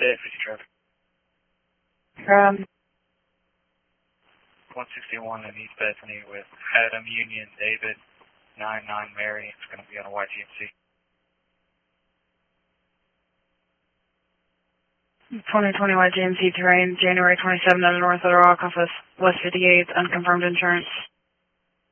50 traffic. 161 in East Bethany with Adam Union David 99 Mary. It's going to be on a YGMC. 2020 YGMC terrain, January 27 at the North Little Rock office, West 58, unconfirmed insurance.